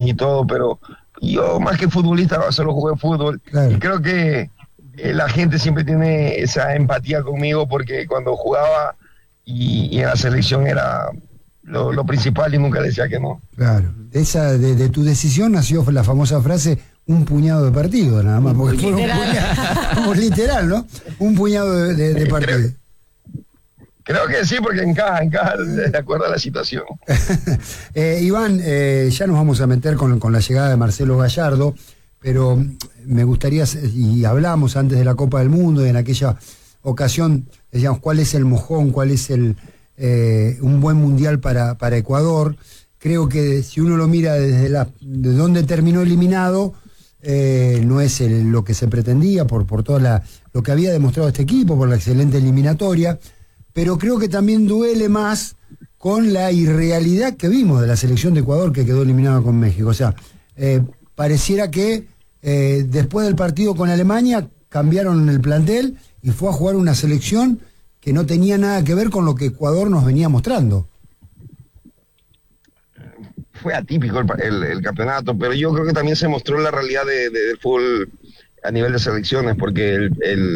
y todo, pero yo más que futbolista solo jugué fútbol. Claro. Y creo que la gente siempre tiene esa empatía conmigo porque cuando jugaba y en la selección era lo principal y nunca decía que no. Claro. De tu decisión nació la famosa frase, un puñado de partidos, nada más, porque fue un puñado, como literal, ¿no? Un puñado de partidos. Creo que sí, porque encaja de acuerdo a la situación. Iván, ya nos vamos a meter con la llegada de Marcelo Gallardo, pero me gustaría, y hablamos antes de la Copa del Mundo, y en aquella ocasión decíamos cuál es el mojón, cuál es un buen mundial para Ecuador. Creo que si uno lo mira de dónde terminó eliminado, no es lo que se pretendía por todo lo que había demostrado este equipo, por la excelente eliminatoria, pero creo que también duele más con la irrealidad que vimos de la selección de Ecuador que quedó eliminada con México. O sea, pareciera que después del partido con Alemania cambiaron el plantel y fue a jugar una selección que no tenía nada que ver con lo que Ecuador nos venía mostrando. Fue atípico el campeonato, pero yo creo que también se mostró la realidad del fútbol a nivel de selecciones, porque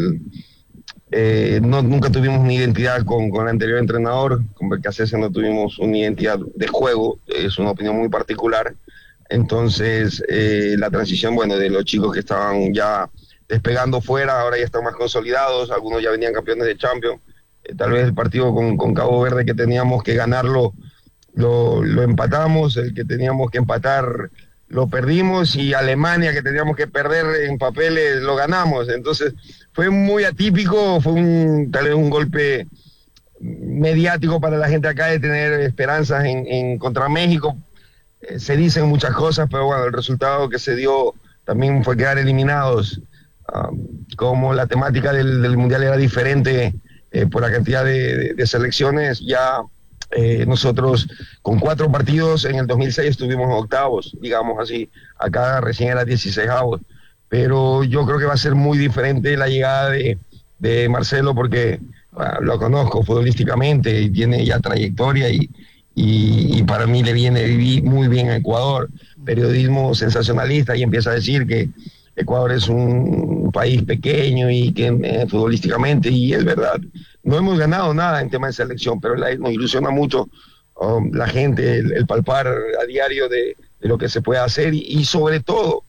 nunca tuvimos una identidad con el anterior entrenador, con Becasese no tuvimos una identidad de juego, es una opinión muy particular. Entonces la transición, bueno, de los chicos que estaban ya despegando fuera, ahora ya están más consolidados, algunos ya venían campeones de Champions, tal vez el partido con Cabo Verde que teníamos que ganarlo, lo empatamos, el que teníamos que empatar lo perdimos, y Alemania que teníamos que perder en papeles lo ganamos. Entonces fue muy atípico, fue tal vez un golpe mediático para la gente acá de tener esperanzas en contra México. Se dicen muchas cosas, pero bueno, el resultado que se dio también fue quedar eliminados. Como la temática del Mundial era diferente por la cantidad de selecciones, ya nosotros con 4 partidos en el 2006 estuvimos octavos, digamos así. Acá recién era 16avos, pero yo creo que va a ser muy diferente la llegada de Marcelo, porque lo conozco futbolísticamente y tiene ya trayectoria, y para mí le viene vivir muy bien a Ecuador. Periodismo sensacionalista, y empieza a decir que Ecuador es un país pequeño y que futbolísticamente, y es verdad, no hemos ganado nada en tema de selección, pero nos ilusiona mucho la gente, el palpar a diario de lo que se puede hacer, y sobre todo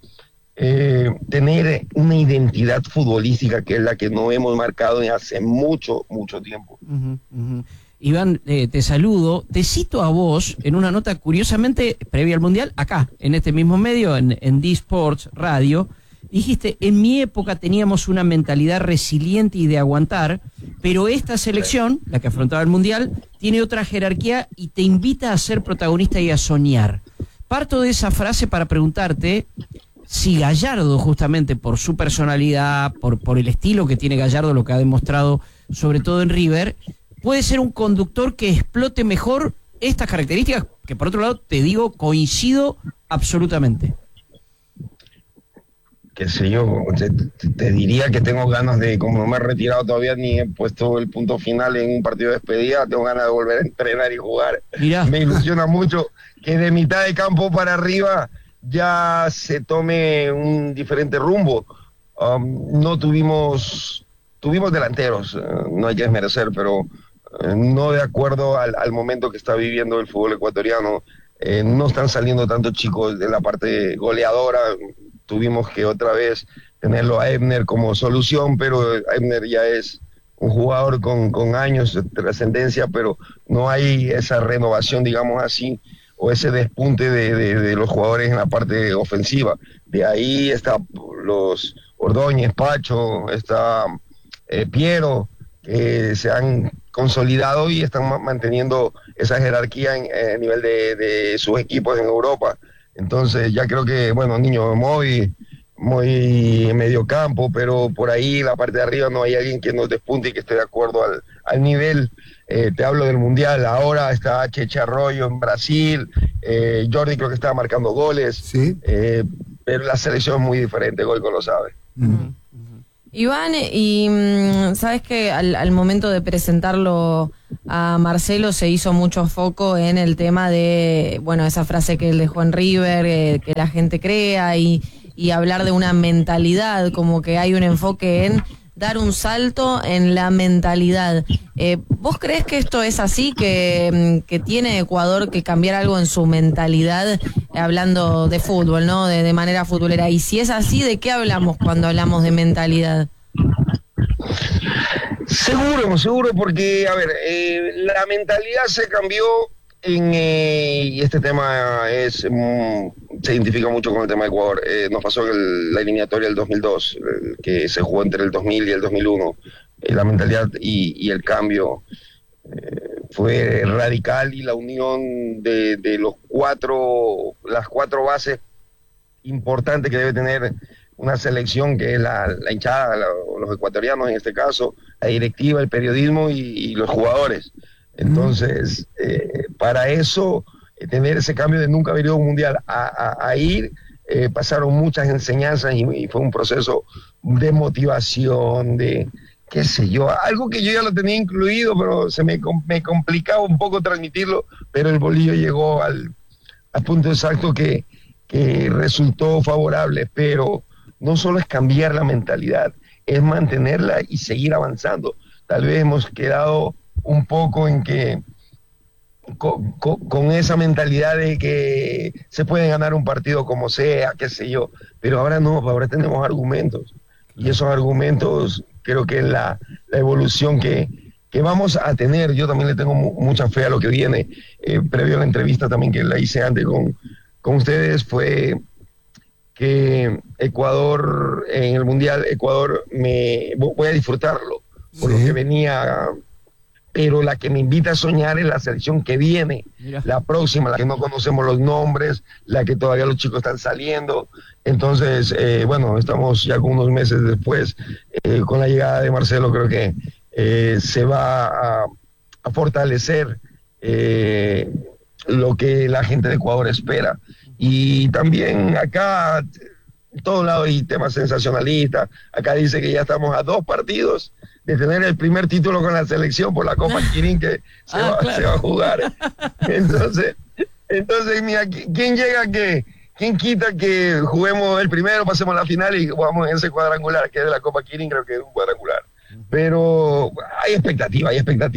tener una identidad futbolística que es la que no hemos marcado en hace mucho tiempo. Iván, te saludo, te cito a vos en una nota curiosamente previa al Mundial, acá, en este mismo medio, en D-Sports Radio. Dijiste, en mi época teníamos una mentalidad resiliente y de aguantar, pero esta selección, la que afrontaba el Mundial, tiene otra jerarquía y te invita a ser protagonista y a soñar. Parto de esa frase para preguntarte si Gallardo, justamente por su personalidad, por el estilo que tiene Gallardo, lo que ha demostrado sobre todo en River, puede ser un conductor que explote mejor estas características, que por otro lado, te digo, coincido absolutamente. Qué sé yo, te diría que tengo ganas de, como no me he retirado todavía ni he puesto el punto final en un partido de despedida, tengo ganas de volver a entrenar y jugar. Mirá. Me ilusiona mucho que de mitad de campo para arriba ya se tome un diferente rumbo. No tuvimos delanteros, no hay que desmerecer, pero no de acuerdo al momento que está viviendo el fútbol ecuatoriano. No están saliendo tantos chicos de la parte goleadora. Tuvimos que otra vez tenerlo a Ebner como solución, pero Ebner ya es un jugador con años de trascendencia, pero no hay esa renovación, digamos así, o ese despunte de los jugadores en la parte ofensiva. De ahí está los Ordóñez, Pacho, está Piero, que se han consolidado y están manteniendo esa jerarquía a nivel de sus equipos en Europa. Entonces ya creo que, bueno, niño, muy en medio campo, pero por ahí la parte de arriba no hay alguien que nos despunte y que esté de acuerdo al nivel. Te hablo del Mundial, ahora está Cheche Arroyo en Brasil, Jordi creo que está marcando goles, ¿sí? Pero la selección es muy diferente, Goico lo sabe. Iván, y sabes que al momento de presentarlo a Marcelo se hizo mucho foco en el tema de, bueno, esa frase que él dejó en River, que la gente crea y hablar de una mentalidad, como que hay un enfoque en dar un salto en la mentalidad. ¿Vos crees que esto es así, que tiene Ecuador que cambiar algo en su mentalidad, hablando de fútbol, ¿no? De manera futbolera. Y si es así, ¿de qué hablamos cuando hablamos de mentalidad? Seguro, porque, a ver, la mentalidad se cambió y este tema se identifica mucho con el tema de Ecuador. Nos pasó en la eliminatoria del 2002, que se jugó entre el 2000 y el 2001. La mentalidad y el cambio fue radical, y la unión de las cuatro bases importantes que debe tener una selección, que es la hinchada, los ecuatorianos en este caso, la directiva, el periodismo y los jugadores. Entonces, para eso, tener ese cambio de nunca haber ido a un mundial a ir, pasaron muchas enseñanzas y fue un proceso de motivación, de qué sé yo, algo que yo ya lo tenía incluido, pero me complicaba un poco transmitirlo, pero el bolillo llegó al punto exacto que resultó favorable. Pero no solo es cambiar la mentalidad, es mantenerla y seguir avanzando. Tal vez hemos quedado un poco en que con esa mentalidad de que se puede ganar un partido como sea, qué sé yo, pero ahora no, ahora tenemos argumentos, y esos argumentos creo que es la evolución que vamos a tener. Yo también le tengo mucha fe a lo que viene. Previo a la entrevista también que la hice antes con ustedes, fue que Ecuador, en el Mundial, voy a disfrutarlo por lo que venía, pero la que me invita a soñar es la selección que viene. Mira. La próxima, la que no conocemos los nombres, la que todavía los chicos están saliendo. Entonces, bueno, estamos ya con unos meses después, con la llegada de Marcelo, creo que se va a fortalecer lo que la gente de Ecuador espera. Y también acá, en todos lados hay temas sensacionalistas. Acá dice que ya estamos a 2 partidos de tener el primer título con la selección por la Copa Quirín, que se va a jugar. Entonces mira, ¿quién quita que juguemos el primero, pasemos a la final y jugamos en ese cuadrangular, que es de la Copa Quirín? Creo que es un cuadrangular. Pero hay expectativa,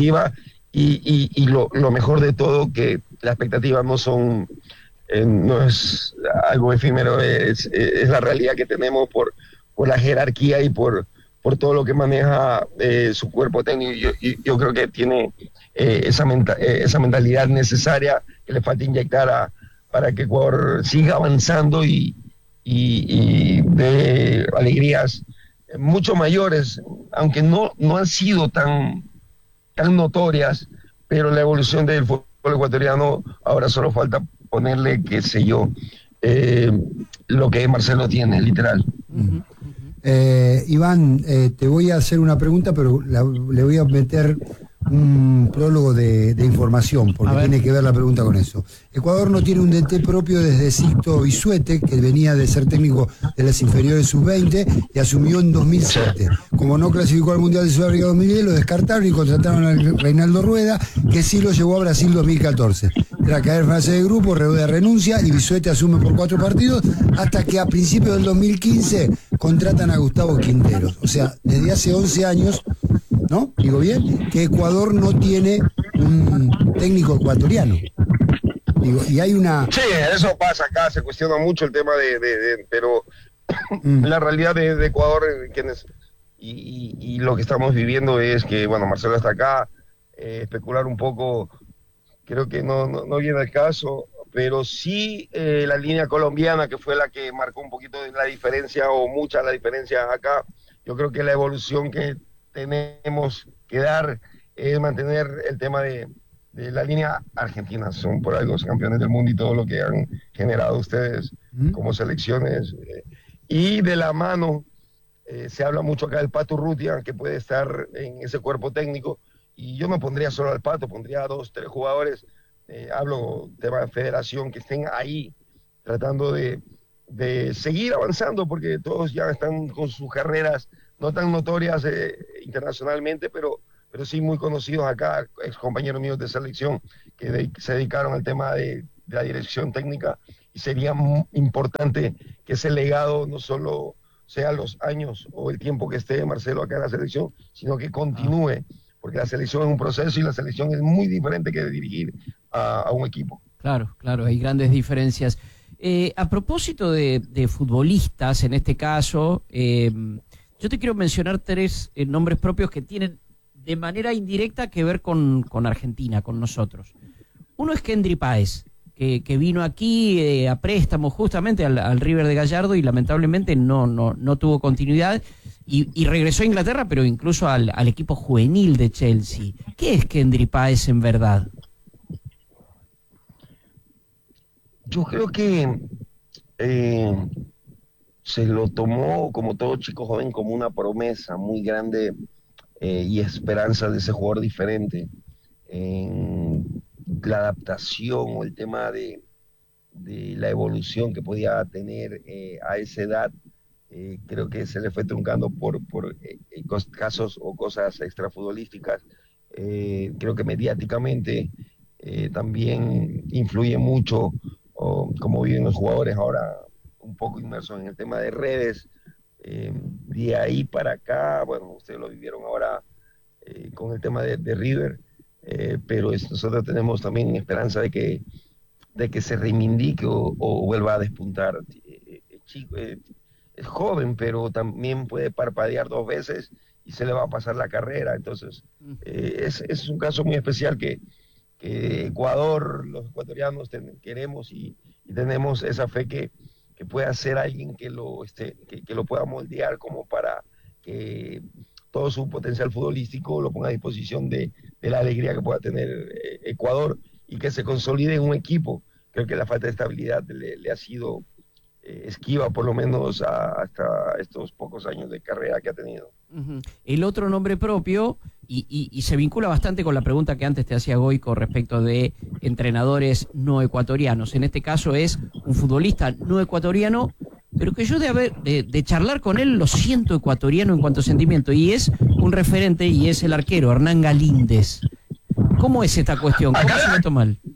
y lo mejor de todo, que las expectativas no es algo efímero, es la realidad que tenemos por la jerarquía y por todo lo que maneja su cuerpo técnico. Yo creo que tiene esa mentalidad necesaria que le falta inyectar para que Ecuador siga avanzando y dé alegrías mucho mayores, aunque no han sido tan notorias, pero la evolución del fútbol ecuatoriano ahora solo falta ponerle, qué sé yo, lo que Marcelo tiene, literal. Iván, te voy a hacer una pregunta, pero le voy a meter un prólogo de información, porque tiene que ver la pregunta con eso. Ecuador no tiene un DT propio desde Sixto Bisuete, que venía de ser técnico de las inferiores sub-20 y asumió en 2007. Como no clasificó al Mundial de Sudáfrica 2010, lo descartaron y contrataron a Reinaldo Rueda, que sí lo llevó a Brasil 2014. Tras caer en fase de grupo, Rueda renuncia y Bisuete asume por 4 partidos, hasta que a principios del 2015 contratan a Gustavo Quinteros. O sea, desde hace 11 años, ¿no? Digo bien, que Ecuador no tiene un técnico ecuatoriano. Digo, y hay una... Sí, eso pasa acá, se cuestiona mucho el tema pero la realidad de Ecuador, y lo que estamos viviendo es que, bueno, Marcelo está acá, especular un poco, creo que no viene al caso, pero sí la línea colombiana, que fue la que marcó un poquito de la diferencia, o mucha la diferencia acá. Yo creo que la evolución que tenemos que dar es mantener el tema de la línea argentina. Son por algo campeones del mundo y todo lo que han generado ustedes como selecciones. Y de la mano, se habla mucho acá del Pato Urrutia, que puede estar en ese cuerpo técnico, y yo no pondría solo al Pato, pondría a 2, 3 jugadores. Hablo tema de federación, que estén ahí tratando de seguir avanzando, porque todos ya están con sus carreras no tan notorias internacionalmente, pero sí muy conocidos acá, ex compañeros míos de selección que se dedicaron al tema de la dirección técnica, y sería importante que ese legado no solo sea los años o el tiempo que esté Marcelo acá en la selección, sino que continúe, porque la selección es un proceso y la selección es muy diferente que dirigir a un equipo. Claro, claro, hay grandes diferencias. A propósito de futbolistas, en este caso, yo te quiero mencionar tres nombres propios que tienen de manera indirecta que ver con Argentina, con nosotros. Uno es Kendry Páez, que vino aquí a préstamo justamente al River de Gallardo y lamentablemente no tuvo continuidad y regresó a Inglaterra, pero incluso al equipo juvenil de Chelsea. ¿Qué es Kendry Páez en verdad? Yo creo que se lo tomó, como todo chico joven, como una promesa muy grande y esperanza de ese jugador diferente. La adaptación o el tema de la evolución que podía tener a esa edad, creo que se le fue truncando por casos o cosas extrafutbolísticas. Creo que mediáticamente también influye mucho cómo viven los jugadores ahora, un poco inmersos en el tema de redes. De ahí para acá, bueno, ustedes lo vivieron ahora con el tema de River, pero nosotros tenemos también esperanza de que se reivindique o vuelva a despuntar. Es joven, pero también puede parpadear 2 veces y se le va a pasar la carrera. Entonces, es un caso muy especial que Ecuador, los ecuatorianos queremos y tenemos esa fe que pueda ser alguien que lo pueda moldear como para que todo su potencial futbolístico lo ponga a disposición de la alegría que pueda tener Ecuador y que se consolide en un equipo. Creo que la falta de estabilidad le ha sido esquiva, por lo menos hasta estos pocos años de carrera que ha tenido. Uh-huh. El otro nombre propio, y se vincula bastante con la pregunta que antes te hacía Goico respecto de entrenadores no ecuatorianos. En este caso es un futbolista no ecuatoriano, pero que yo de charlar con él lo siento ecuatoriano en cuanto a sentimiento, y es un referente y es el arquero, Hernán Galíndez. ¿Cómo es esta cuestión? ¿Cómo se lo toma mal?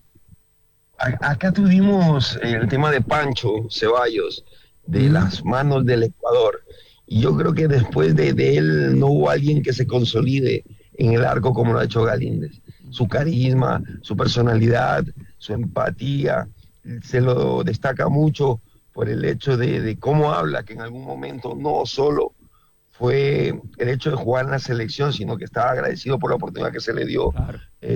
Acá tuvimos el tema de Pancho Ceballos, de las manos del Ecuador, y yo creo que después de él no hubo alguien que se consolide en el arco como lo ha hecho Galíndez. Su carisma, su personalidad, su empatía, se lo destaca mucho por el hecho de cómo habla, que en algún momento no solo fue el hecho de jugar en la selección, sino que estaba agradecido por la oportunidad que se le dio. Claro.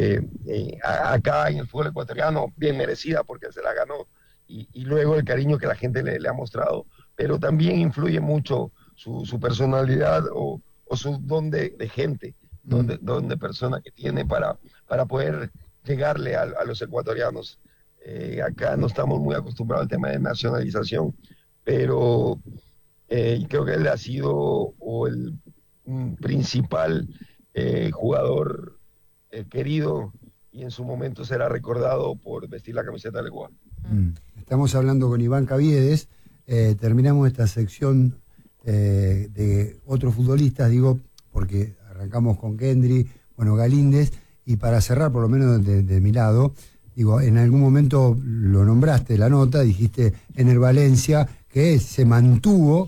Acá en el fútbol ecuatoriano, bien merecida porque se la ganó, y luego el cariño que la gente le ha mostrado, pero también influye mucho su personalidad o su don de gente, don de persona que tiene para poder llegarle a los ecuatorianos. Acá no estamos muy acostumbrados al tema de nacionalización, pero creo que él ha sido el principal jugador querido, y en su momento será recordado por vestir la camiseta del Ecuador. Estamos hablando con Iván Caviedes. Terminamos esta sección de otros futbolistas, digo, porque arrancamos con Kendry, bueno, Galíndez, y para cerrar, por lo menos de mi lado, digo, en algún momento lo nombraste, la nota, dijiste Ener Valencia, que se mantuvo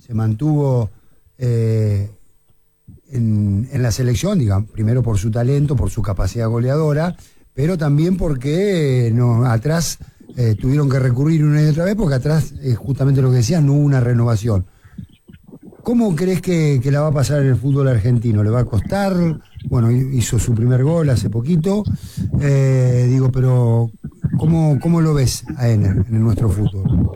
en la selección, digamos, primero por su talento, por su capacidad goleadora, pero también porque atrás tuvieron que recurrir una y otra vez, porque atrás, justamente lo que decías, no hubo una renovación. ¿Cómo crees que la va a pasar en el fútbol argentino? ¿Le va a costar? Bueno, hizo su primer gol hace poquito, pero ¿cómo lo ves a Ener en nuestro fútbol?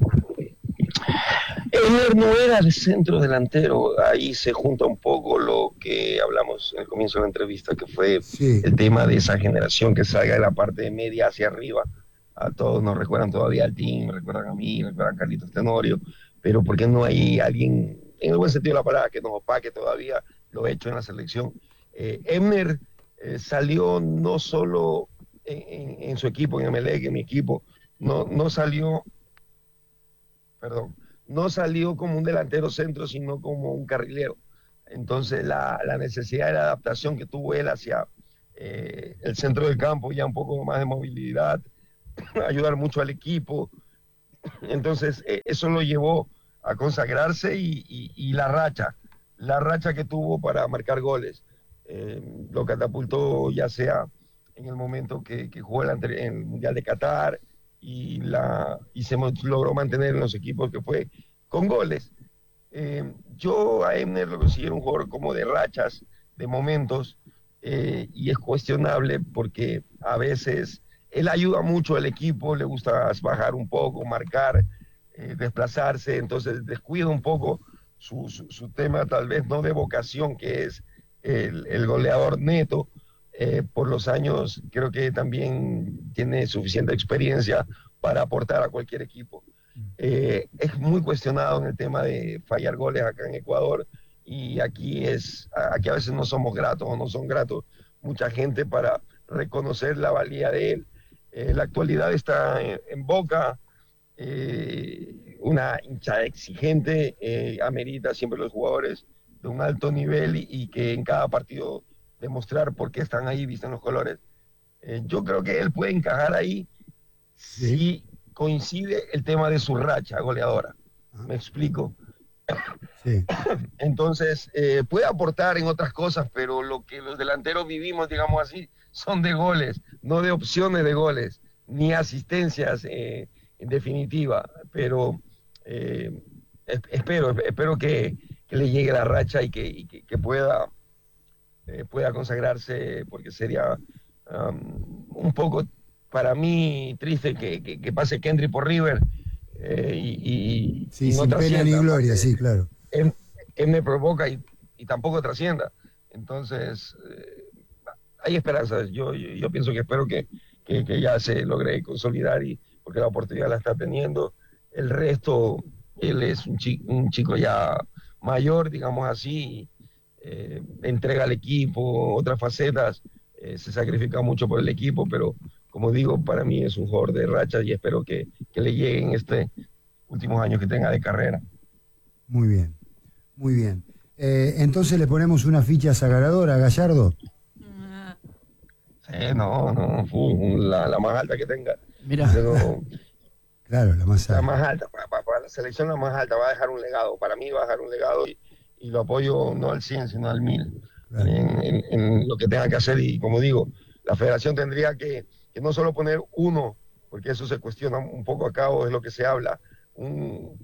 Ener no era el centro delantero, ahí se junta un poco lo que hablamos en el comienzo de la entrevista, que fue el tema de esa generación que salga de la parte de media hacia arriba. A todos nos recuerdan todavía al team, me recuerdan a mí, me recuerdan a Carlitos Tenorio, pero ¿por qué no hay alguien, en el buen sentido de la palabra, que nos opaque todavía lo hecho en la selección? Ener salió no solo en su equipo, en Emelec, en mi equipo, no salió como un delantero centro, sino como un carrilero. Entonces la necesidad de la adaptación que tuvo él hacia el centro del campo, ya un poco más de movilidad, ayudar mucho al equipo. Entonces eso lo llevó a consagrarse y la racha que tuvo para marcar goles, lo catapultó ya sea en el momento que jugó en el Mundial de Qatar y se logró mantener en los equipos que fue con goles. Yo a Ebner lo considero un jugador como de rachas, de momentos, y es cuestionable porque a veces él ayuda mucho al equipo, le gusta bajar un poco, marcar, desplazarse, entonces descuida un poco su tema tal vez no de vocación, que es el goleador neto. Por los años creo que también tiene suficiente experiencia para aportar a cualquier equipo. Es muy cuestionado en el tema de fallar goles acá en Ecuador, y aquí a veces no somos gratos o no son gratos mucha gente para reconocer la valía de él. La actualidad está en Boca, una hinchada exigente, amerita siempre los jugadores de un alto nivel y que en cada partido demostrar por qué están ahí, visten los colores. Yo creo que él puede encajar ahí si coincide el tema de su racha goleadora. ¿Me explico? Sí. Entonces, puede aportar en otras cosas, pero lo que los delanteros vivimos, digamos así, son de goles, no de opciones de goles, ni asistencias en definitiva. Pero espero que le llegue la racha y que pueda consagrarse, porque sería un poco para mí triste que pase Kendry por River y sí, no sin pena ni gloria, sí, claro. Él me provoca y tampoco trascienda. Entonces hay esperanzas. Yo pienso que espero que ya se logre consolidar, y porque la oportunidad la está teniendo. El resto, él es un chico ya mayor, digamos así, entrega al equipo otras facetas, se sacrifica mucho por el equipo, pero como digo, para mí es un jugador de rachas y espero que le lleguen últimos años que tenga de carrera. Muy bien, muy bien. Entonces le ponemos una ficha sagradora a Gallardo. Sí, no, la más alta que tenga. Mira. Pero, claro, la más alta. La más alta, para la selección la más alta, va a dejar un legado. Para mí va a dejar un legado y lo apoyo no al 100, sino al 1000. Claro. En lo que tenga que hacer, y como digo, la federación tendría que no solo poner uno, porque eso se cuestiona un poco acá, o es lo que se habla, un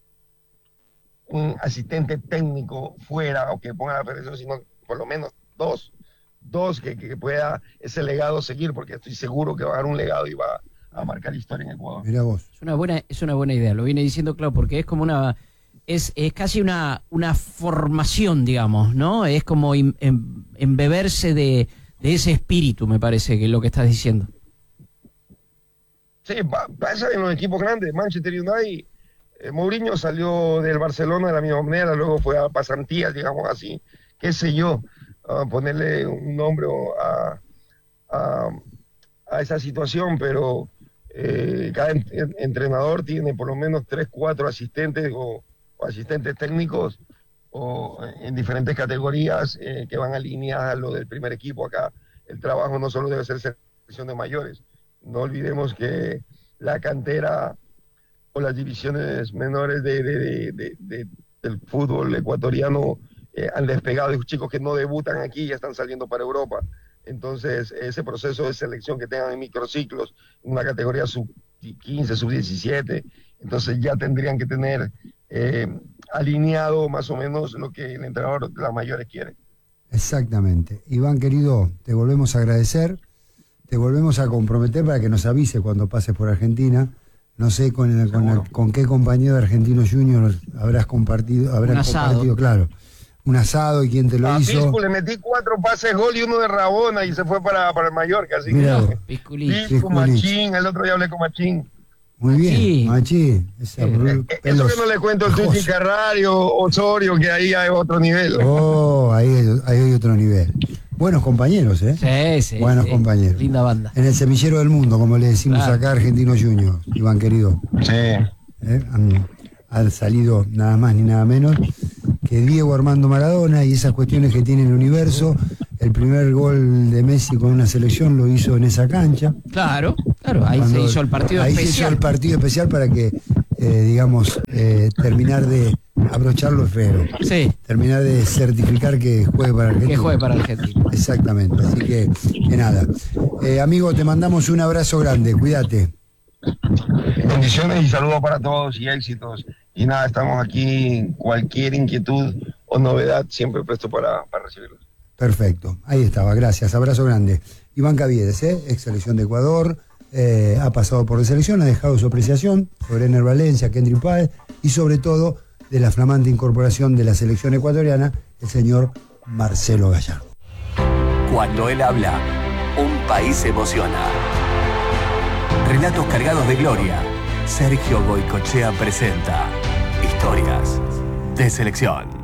asistente técnico fuera, o que ponga la federación, sino por lo menos dos que pueda ese legado seguir, porque estoy seguro que va a dar un legado y va a marcar historia en Ecuador. Mira vos. Es una buena idea, lo viene diciendo claro, porque es como es casi una formación, mi ¿no? Es como embeberse de ese espíritu, me parece, que es lo que estás diciendo. Sí, pasa en los equipos grandes. Manchester United, Mourinho salió del Barcelona de la misma manera, luego fue a pasantías, digamos así, qué sé yo, ponerle un nombre a esa situación, pero cada entrenador tiene por lo menos 3, 4 asistentes o asistentes técnicos o en diferentes categorías que van alineadas a lo del primer equipo. Acá el trabajo no solo debe ser selección de mayores, no olvidemos que la cantera o las divisiones menores del fútbol ecuatoriano han despegado, de chicos que no debutan aquí y ya están saliendo para Europa. Entonces ese proceso de selección que tengan en microciclos, una categoría sub-15, sub-17, entonces ya tendrían que tener alineado más o menos lo que el entrenador de las mayores quiere. Exactamente. Iván, querido, te volvemos a agradecer, te volvemos a comprometer para que nos avise cuando pases por Argentina. No sé con qué compañero de Argentinos Juniors habrás compartido, claro, un asado, y quién te lo hizo. Piscu, le metí 4 pases gol y uno de Rabona y se fue para el Mallorca, así que Piscu, Machín, el otro día hablé con Machín. Muy bien, Machín. Eso que no le cuento el Tuti Carrario, Osorio, que ahí hay otro nivel. Oh, ahí hay otro nivel. Buenos compañeros, ¿eh? Sí. Buenos compañeros. Linda banda. En el semillero del mundo, como le decimos acá, Argentinos Juniors, Iván, querido. Sí. Han salido nada más ni nada menos que Diego Armando Maradona y esas cuestiones que tiene el universo. El primer gol de Messi con una selección lo hizo en esa cancha. Claro, ahí se hizo el partido especial. Ahí se hizo el partido especial para que, terminar de abrocharlo es feo. Sí. Terminar de certificar que juegue para Argentina. Que juegue para Argentina. Exactamente, así que nada. Amigo, te mandamos un abrazo grande, cuídate. Bendiciones y saludos para todos y éxitos. Y nada, estamos aquí, cualquier inquietud o novedad, siempre presto para recibirlos. Perfecto, ahí estaba, gracias, abrazo grande. Iván Caviedes, ex selección de Ecuador, ha pasado por la selección, ha dejado su apreciación sobre Ener Valencia, Kendrick Páez y sobre todo de la flamante incorporación de la selección ecuatoriana, el señor Marcelo Gallardo. Cuando él habla, un país se emociona. Relatos cargados de gloria. Sergio Goycochea presenta Historias de Selección.